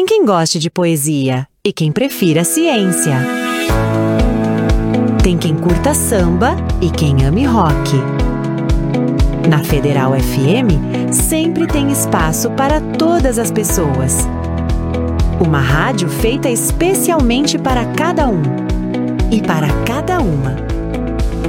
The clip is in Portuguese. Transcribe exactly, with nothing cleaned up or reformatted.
Tem quem goste de poesia e quem prefira ciência. Tem quem curta samba e quem ame rock. Na Federal F M, sempre tem espaço para todas as pessoas. Uma rádio feita especialmente para cada um e para cada uma.